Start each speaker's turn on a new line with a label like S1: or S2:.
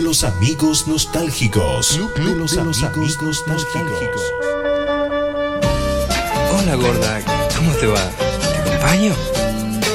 S1: los amigos nostálgicos. Club de los amigos nostálgicos.
S2: Hola gorda, ¿cómo te va? ¿Te acompaño?